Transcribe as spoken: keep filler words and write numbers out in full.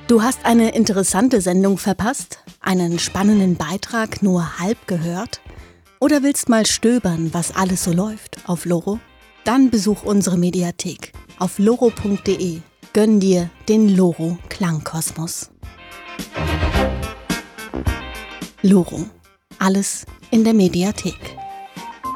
Du hast eine interessante Sendung verpasst? Einen spannenden Beitrag nur halb gehört? Oder willst mal stöbern, was alles so läuft auf Loro? Dann besuch unsere Mediathek auf loro punkt de. Gönn dir den Loro Klangkosmos. Loro. Alles in der Mediathek.